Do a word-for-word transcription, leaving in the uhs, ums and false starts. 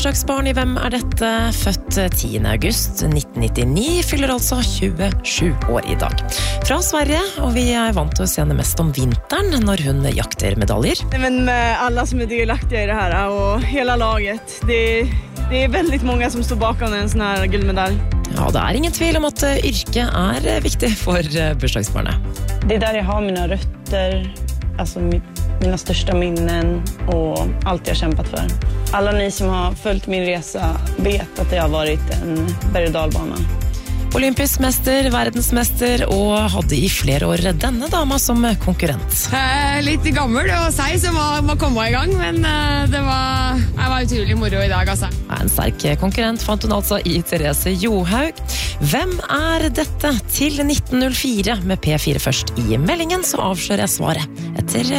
Bursdagsbarn i Hvem er dette? Født tiende august nitten nittini, fyller altså tjuesju år i dag. Fra Sverige, og vi er vant til å se henne mest om vinteren når hun jakter medaljer. Men med alle som er delaktige i det her, og hele laget, det, det er veldig mange som står bakom en sånn her gullmedalj. Ja, det er ingen tvil om at yrket er viktig for bursdagsbarnet. Det er der jeg har mine røtter, altså mine største minnen og alt jeg har kjempet for. Alle ni som har fulgt min resa vet at det har vært en berg-og-dal-bane. Olympisk mester, verdensmester, og hadde i flere år denne dama som konkurrent. Eh, litt gammel og seig som må, må komme i gang, men eh, det var, det var utrolig moro i dag, altså. En sterk konkurrent fant hun altså i Therese Johaug. Hvem er dette? Til nitten null fire med P fire først i meldingen, så avslører jeg svaret etter